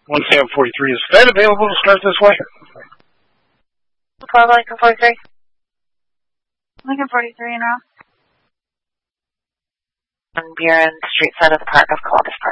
1743 is Fed available to start this way? Lincoln 43. Lincoln 43 and Route. On Buren Street side of the Park of Columbus Park.